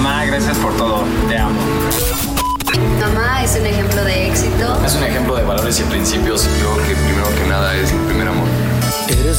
Mamá, gracias por todo. Te amo. Mamá es un ejemplo de éxito. Es un ejemplo de valores y principios. Yo creo que primero que nada es el primer amor.